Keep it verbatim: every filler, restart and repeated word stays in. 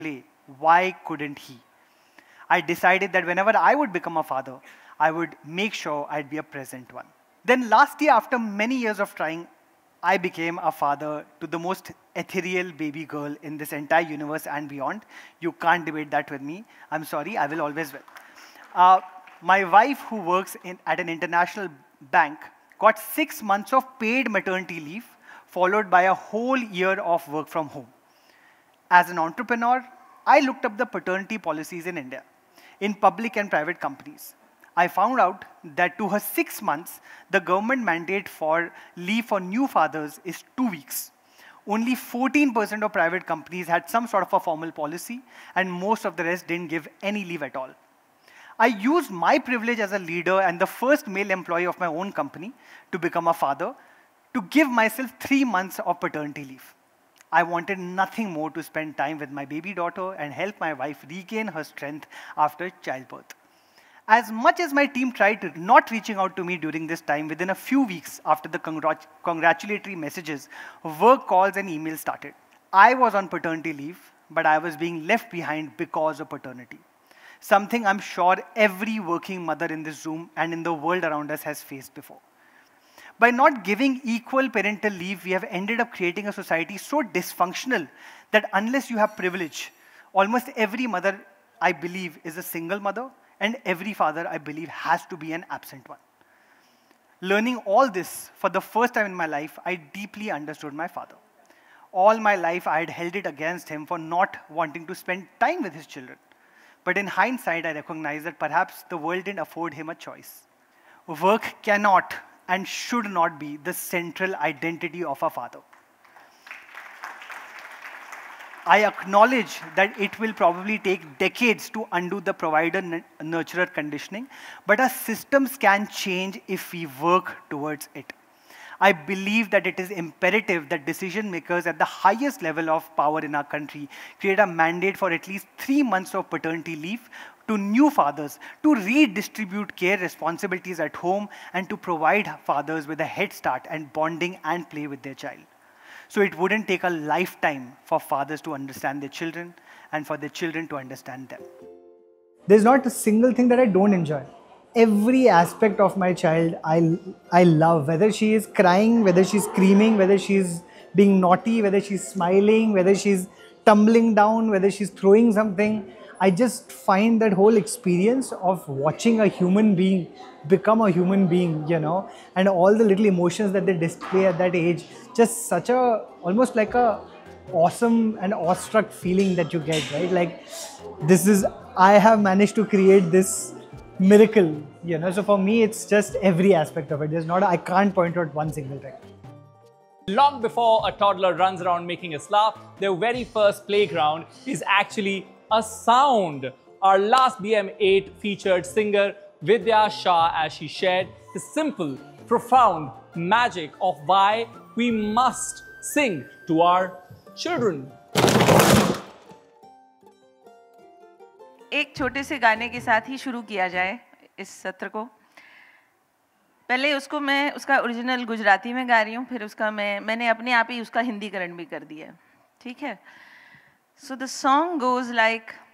play. Why couldn't he? I decided that whenever I would become a father, I would make sure I'd be a present one. Then last year, after many years of trying, I became a father to the most ethereal baby girl in this entire universe and beyond. You can't debate that with me. I'm sorry, I will always will. Uh, my wife, who works in, at an international bank, got six months of paid maternity leave, followed by a whole year of work from home. As an entrepreneur, I looked up the paternity policies in India, in public and private companies. I found out that to her six months, the government mandate for leave for new fathers is two weeks. Only fourteen percent of private companies had some sort of a formal policy, and most of the rest didn't give any leave at all. I used my privilege as a leader and the first male employee of my own company to become a father to give myself three months of paternity leave. I wanted nothing more to spend time with my baby daughter and help my wife regain her strength after childbirth. As much as my team tried not reaching out to me during this time, within a few weeks after the congrat congratulatory messages, work calls and emails started. I was on paternity leave, but I was being left behind because of paternity. Something I'm sure every working mother in this room and in the world around us has faced before. By not giving equal parental leave, we have ended up creating a society so dysfunctional that unless you have privilege, almost every mother, I believe, is a single mother, and every father, I believe, has to be an absent one. Learning all this for the first time in my life, I deeply understood my father. All my life, I had held it against him for not wanting to spend time with his children. But in hindsight, I recognized that perhaps the world didn't afford him a choice. Work cannot and should not be the central identity of a father. I acknowledge that it will probably take decades to undo the provider-nurturer conditioning, but our systems can change if we work towards it. I believe that it is imperative that decision makers at the highest level of power in our country create a mandate for at least three months of paternity leave to new fathers to redistribute care responsibilities at home and to provide fathers with a head start and bonding and play with their child. So it wouldn't take a lifetime for fathers to understand their children and for their children to understand them. There's not a single thing that I don't enjoy. Every aspect of my child I, I love, whether she is crying, whether she's screaming, whether she's being naughty, whether she's smiling, whether she's tumbling down, whether she's throwing something. I just find that whole experience of watching a human being become a human being, you know, and all the little emotions that they display at that age, just such a, almost like a awesome and awestruck feeling that you get, right? Like, this is, I have managed to create this miracle, you know. So for me, it's just every aspect of it. There's not, a, I can't point out one single thing. Long before a toddler runs around making us laugh, their very first playground is actually a sound. Our last B M eight featured singer Vidya Shah as she shared the simple, profound magic of why we must sing to our children. एक छोटे से गाने के साथ ही शुरू किया जाए इस सत्र को। पहले उसको मैं उसका ओरिजिनल गुजराती में गा रही हूँ, फिर उसका मैं मैंने अपने आप ही उसका हिंदीकरण भी कर दिया है, ठीक है? So the song goes like